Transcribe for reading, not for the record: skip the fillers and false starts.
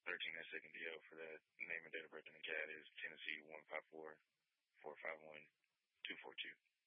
13 that second DL for that name and date of birth in the cat is Tennessee 154-451-242.